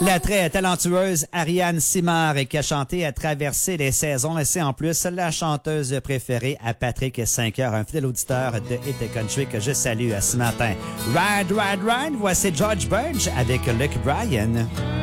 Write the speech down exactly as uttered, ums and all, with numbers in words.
La très talentueuse Ariane Simard qui a chanté à traverser les saisons et c'est en plus la chanteuse préférée à Patrick Cinqueur, un fidèle auditeur de Hit Country que je salue ce matin. Ride, ride, ride, voici George Burge avec Luke Bryan.